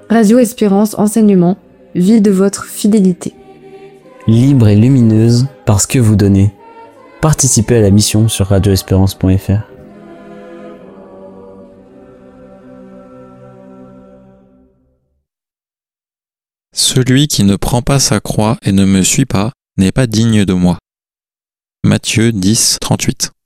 Radio Espérance Enseignement, vie de votre fidélité. Libre et lumineuse parce que vous donnez. Participez à la mission sur radioespérance.fr. Celui qui ne prend pas sa croix et ne me suit pas n'est pas digne de moi. Matthieu 10, 38.